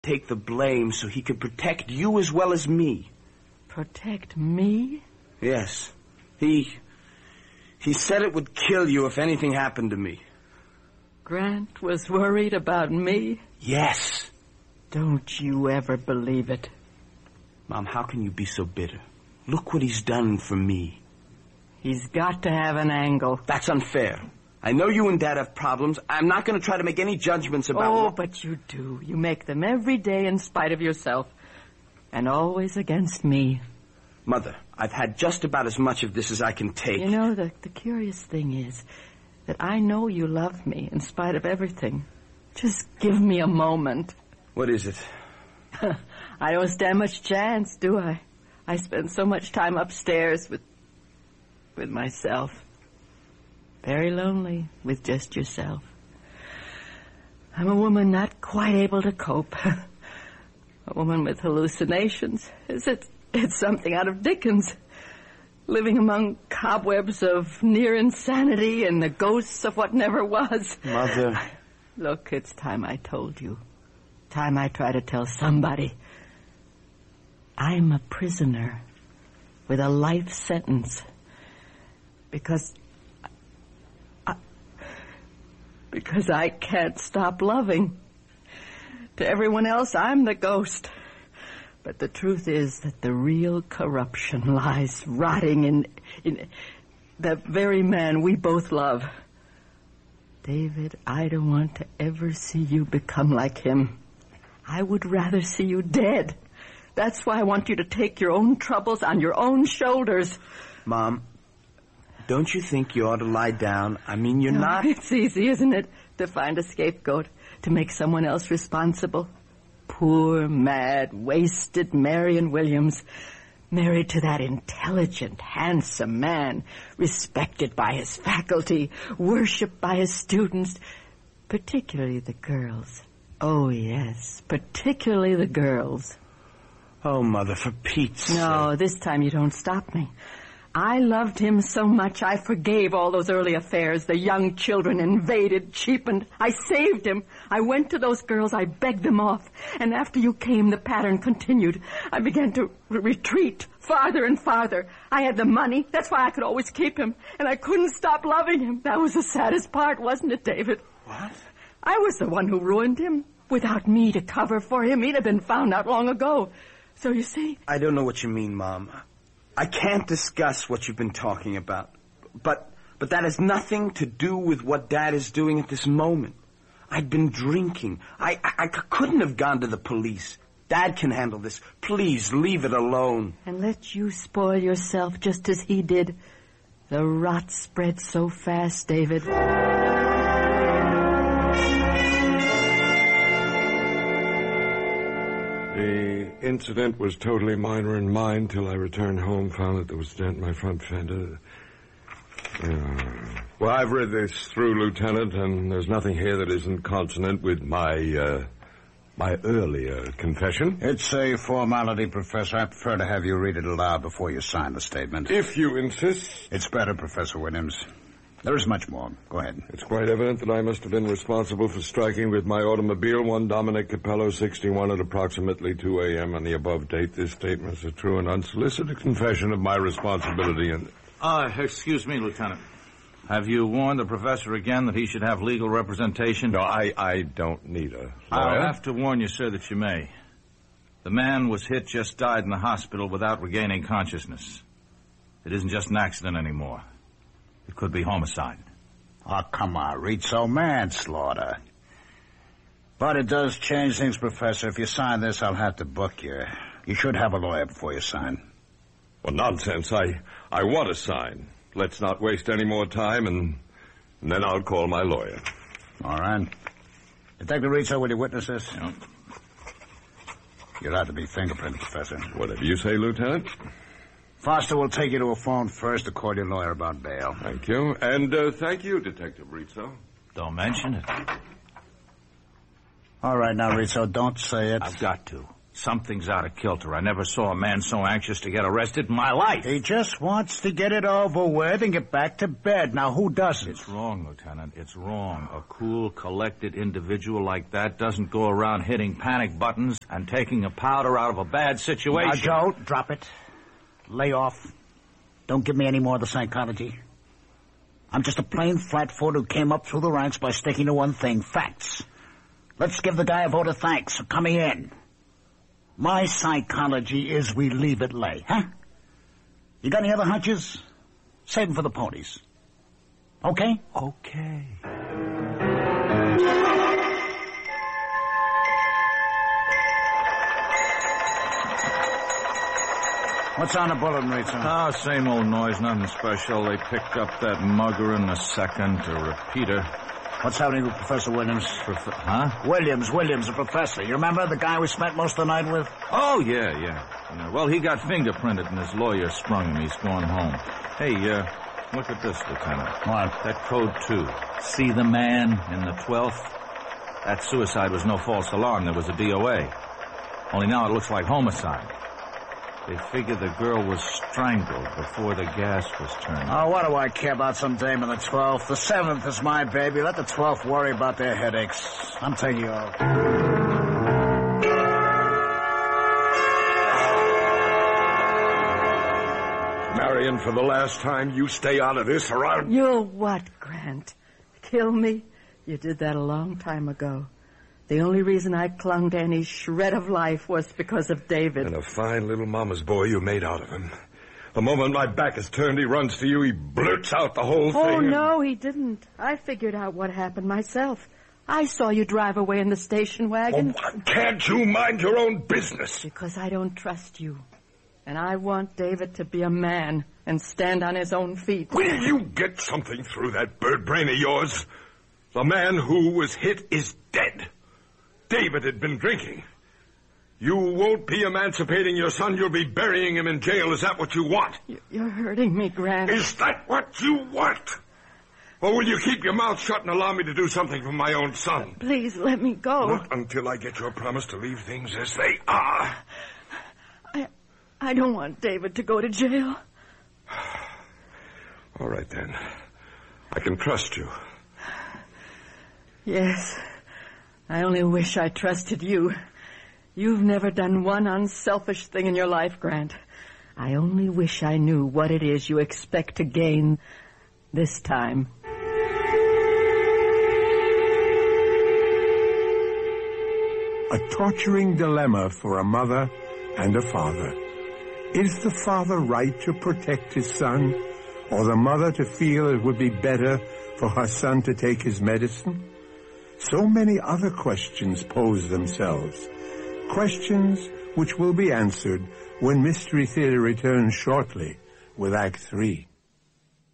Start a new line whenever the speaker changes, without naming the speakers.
take the blame so he could protect you as well as me.
Protect me?
Yes. He said it would kill you if anything happened to me.
Grant was worried about me?
Yes.
Don't you ever believe it.
Mom, how can you be so bitter? Look what he's done for me.
He's got to have an angle.
That's unfair. I know you and Dad have problems. I'm not going to try to make any judgments about...
Oh, but you do. You make them every day in spite of yourself. And always against me.
Mother, I've had just about as much of this as I can take.
You know, the curious thing is that I know you love me in spite of everything. Just give me a moment.
What is it?
I don't stand much chance, do I? I spend so much time upstairs with myself. Very lonely with just yourself. I'm a woman not quite able to cope. A woman with hallucinations. It's something out of Dickens. Living among cobwebs of near insanity and the ghosts of what never was.
Mother.
Look, it's time I told you. Time I try to tell somebody. I'm a prisoner with a life sentence. Because I can't stop loving. To everyone else, I'm the ghost. But the truth is that the real corruption lies rotting in the very man we both love. David, I don't want to ever see you become like him. I would rather see you dead. That's why I want you to take your own troubles on your own shoulders.
Mom, don't you think you ought to lie down? I mean, you're not...
It's easy, isn't it, to find a scapegoat, to make someone else responsible? Poor, mad, wasted Marion Williams, married to that intelligent, handsome man, respected by his faculty, worshipped by his students, particularly the girls. Oh, yes, particularly the girls.
Oh, Mother, for Pete's sake.
No, this time you don't stop me. I loved him so much I forgave all those early affairs. The young children invaded, cheapened. I saved him. I went to those girls. I begged them off. And after you came, the pattern continued. I began to retreat farther and farther. I had the money. That's why I could always keep him. And I couldn't stop loving him. That was the saddest part, wasn't it, David?
What?
I was the one who ruined him. Without me to cover for him, he'd have been found out long ago. So you see...
I don't know what you mean, Mom. I can't discuss what you've been talking about. But that has nothing to do with what Dad is doing at this moment. I'd been drinking. I couldn't have gone to the police. Dad can handle this. Please, leave it alone.
And let you spoil yourself just as he did. The rot spread so fast, David.
The incident was totally minor in mine till I returned home, found that there was a dent in my front fender. Well, I've read this through, Lieutenant, and there's nothing here that isn't consonant with my earlier confession.
It's a formality, Professor. I prefer to have you read it aloud before you sign the statement.
If you insist.
It's better, Professor Williams. There is much more. Go ahead.
It's quite evident that I must have been responsible for striking with my automobile one Dominic Capello, 61, at approximately 2 a.m. on the above date. This statement is a true and unsolicited confession of my responsibility and...
Excuse me, Lieutenant. Have you warned the professor again that he should have legal representation?
No, I don't need a lawyer.
I'll have to warn you, sir, that you may. The man was hit, just died in the hospital without regaining consciousness. It isn't just an accident anymore. It could be homicide.
Oh, come on, Rizzo, manslaughter. But it does change things, Professor. If you sign this, I'll have to book you. You should have a lawyer before you sign.
Well, nonsense. I want to sign. Let's not waste any more time, and then I'll call my lawyer.
All right. Detective Rizzo, will you witness this?
Yeah.
You'll have to be fingerprinted, Professor.
Whatever you say, Lieutenant.
Foster will take you to a phone first to call your lawyer about bail.
Thank you. And thank you, Detective Rizzo.
Don't mention it.
All right, now, Rizzo, don't say it.
I've got to. Something's out of kilter. I never saw a man so anxious to get arrested in my life.
He just wants to get it over with and get back to bed. Now, who doesn't?
It's wrong, Lieutenant. It's wrong. A cool, collected individual like that doesn't go around hitting panic buttons and taking a powder out of a bad situation.
Now, Joe, drop it. Lay off. Don't give me any more of the psychology. I'm just a plain flatfoot who came up through the ranks by sticking to one thing, facts. Let's give the guy a vote of thanks for coming in. My psychology is we leave it lay, huh? You got any other hunches? Save them for the ponies. Okay?
Okay.
What's on the bulletin, Rita?
Ah, same old noise, nothing special. They picked up that mugger in the second, a repeater.
What's happening with Professor Williams?
Huh?
Williams, the professor. You remember the guy we spent most of the night with?
Oh, yeah. Well, he got fingerprinted and his lawyer sprung him. He's going home. Hey, look at this, Lieutenant.
What?
That code 2. See the man in the 12th? That suicide was no false alarm. There was a DOA. Only now it looks like homicide. They figure the girl was strangled before the gas was turned.
Oh, what do I care about some dame in the 12th? The 7th is my baby. Let the 12th worry about their headaches. I'm taking you off.
Marion, for the last time, you stay out of this or I'll...
You'll what, Grant? Kill me? You did that a long time ago. The only reason I clung to any shred of life was because of David.
And a fine little mama's boy you made out of him. The moment my back is turned, he runs to you, he blurts out the whole thing.
Oh, no, he didn't. I figured out what happened myself. I saw you drive away in the station wagon.
Oh, why can't you mind your own business?
Because I don't trust you. And I want David to be a man and stand on his own feet.
Will you get something through that bird brain of yours? The man who was hit is dead. David had been drinking. You won't be emancipating your son. You'll be burying him in jail. Is that what you want?
You're hurting me, Grant.
Is that what you want? Or will you keep your mouth shut and allow me to do something for my own son?
Please let me go.
Not until I get your promise to leave things as they are.
I don't want David to go to jail.
All right, then. I can trust you.
Yes. I only wish I trusted you. You've never done one unselfish thing in your life, Grant. I only wish I knew what it is you expect to gain this time.
A torturing dilemma for a mother and a father. Is the father right to protect his son, or the mother to feel it would be better for her son to take his medicine? So many other questions pose themselves. Questions which will be answered when Mystery Theater returns shortly with Act 3.